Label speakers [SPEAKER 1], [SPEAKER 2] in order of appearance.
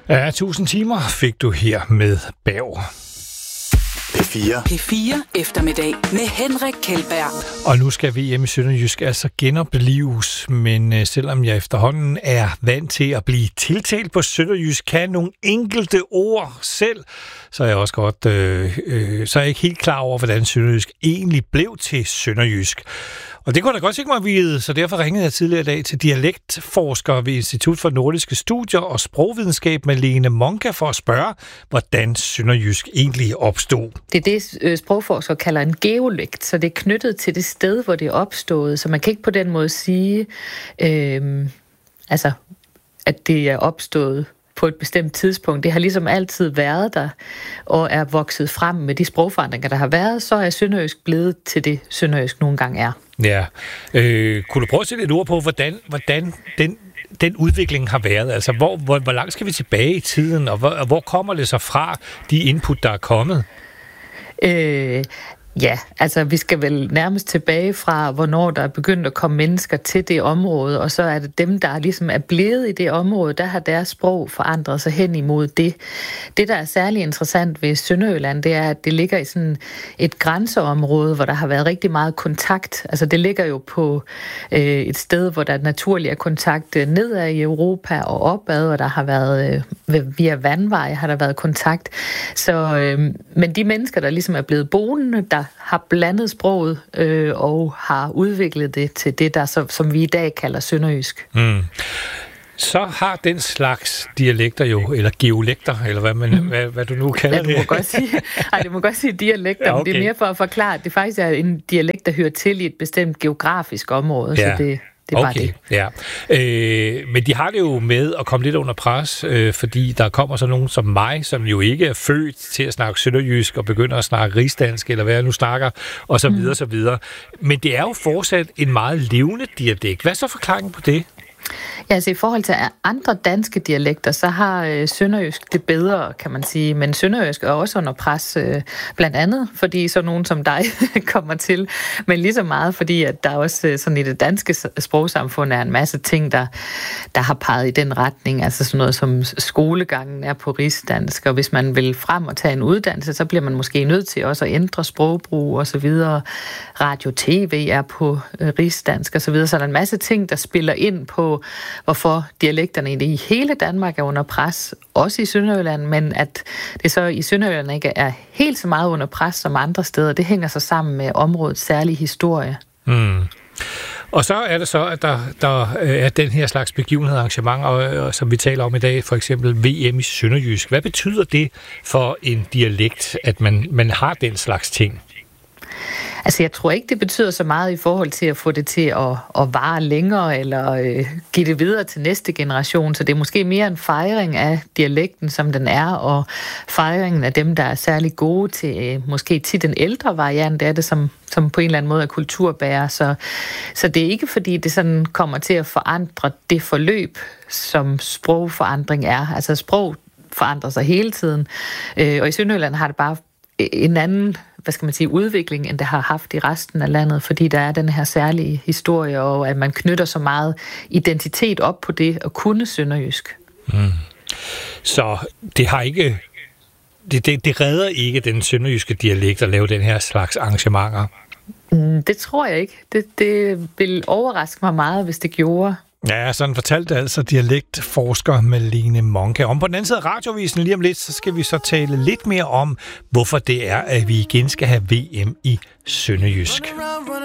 [SPEAKER 1] Ja, 1000 timer fik du her med Berg.
[SPEAKER 2] P4 eftermiddag med Henrik Kjeldberg.
[SPEAKER 1] Og nu skal VM i Sønderjysk altså genoplives, men selvom jeg efterhånden er vant til at blive tiltalt på sønderjysk, kan nogle enkelte ord selv, så er jeg også godt, så er jeg ikke helt klar over, hvordan sønderjysk egentlig blev til sønderjysk. Og det kunne jeg da godt tænke mig at vide, så derfor ringede jeg tidligere i dag til dialektforsker ved Institut for Nordiske Studier og Sprogvidenskab Malene Monka for at spørge, hvordan sønderjysk egentlig opstod.
[SPEAKER 3] Det er det, sprogforskere kalder en geolekt, så det er knyttet til det sted, hvor det er opstået. Så man kan ikke på den måde sige, at det er opstået på et bestemt tidspunkt. Det har ligesom altid været der, og er vokset frem med de sprogforandringer, der har været, så er sønderjysk blevet til det, sønderjysk nogle gange er.
[SPEAKER 1] Ja. Kunne du prøve at sætte et ord på, hvordan den udvikling har været? Altså, hvor langt skal vi tilbage i tiden, og hvor kommer det så fra, de input, der er kommet?
[SPEAKER 3] Ja, altså vi skal vel nærmest tilbage fra, hvornår der er begyndt at komme mennesker til det område, og så er det dem, der ligesom er blevet i det område, der har deres sprog forandret sig hen imod det. Det, der er særlig interessant ved Sønderjylland, det er, at det ligger i sådan et grænseområde, hvor der har været rigtig meget kontakt. Altså det ligger jo på et sted, hvor der naturligt er kontakt nedad i Europa og opad, og der har været via vandveje har der været kontakt. Så, men de mennesker, der ligesom er blevet boende, der har blandet sproget og har udviklet det til det, der som vi i dag kalder sønderjysk. Mm.
[SPEAKER 1] Så har den slags dialekter jo, eller geolekter, eller hvad du nu kalder det.
[SPEAKER 3] Du må godt sige dialekter, ja, okay. Men det er mere for at forklare, at det faktisk er en dialekt, der hører til i et bestemt geografisk område, ja. Så det er bare det.
[SPEAKER 1] Ja. Men de har det jo med at komme lidt under pres, fordi der kommer så nogen som mig, som jo ikke er født til at snakke sønderjysk og begynder at snakke rigsdansk, eller hvad jeg nu snakker, og så videre, så videre. Men det er jo fortsat en meget levende dialekt. Hvad er så forklaringen på det?
[SPEAKER 3] Ja, altså i forhold til andre danske dialekter, så har sønderjysk det bedre, kan man sige. Men sønderjysk er også under pres, blandt andet, fordi så nogen som dig kommer til. Men lige så meget, fordi at der også sådan i det danske sprogsamfund er en masse ting, der har peget i den retning. Altså sådan noget som skolegangen er på rigsdansk, og hvis man vil frem og tage en uddannelse, så bliver man måske nødt til også at ændre sprogbrug og så videre. Radio-tv er på rigsdansk og så videre. Så der er en masse ting, der spiller ind på hvorfor dialekterne i hele Danmark er under pres, også i Sønderjylland, men at det så i Sønderjylland ikke er helt så meget under pres som andre steder. Det hænger så sammen med områdets særlige historie. Mm.
[SPEAKER 1] Og så er det så, at der er den her slags begivenheder, arrangementer, som vi taler om i dag, for eksempel VM i Sønderjysk. Hvad betyder det for en dialekt, at man har den slags ting?
[SPEAKER 3] Altså, jeg tror ikke, det betyder så meget i forhold til at få det til at vare længere, eller give det videre til næste generation. Så det er måske mere en fejring af dialekten, som den er, og fejringen af dem, der er særlig gode til måske tit den ældre variant af det, som på en eller anden måde er kulturbærer. Så det er ikke, fordi det sådan kommer til at forandre det forløb, som sprogforandring er. Altså, sprog forandrer sig hele tiden. Og i Sønderjylland har det bare en anden, udvikling, end det har haft i resten af landet, fordi der er den her særlige historie, og at man knytter så meget identitet op på det at kunne sønderjysk. Mm.
[SPEAKER 1] Så det har ikke, det redder ikke den sønderjyske dialekt at lave den her slags arrangementer?
[SPEAKER 3] Det tror jeg ikke. Det vil overraske mig meget, hvis det gjorde.
[SPEAKER 1] Ja, sådan fortalte altså dialektforsker Malene Monka. Om på den anden side af radiovisen lige om lidt, så skal vi så tale lidt mere om, hvorfor det er, at vi igen skal have VM i Sønderjysk.